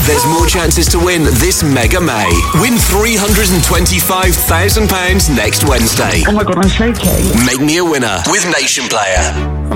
There's more chances to win this Mega May. Win £325,000 next Wednesday. Oh my God, I'm shaking. Make me a winner with Nation Player.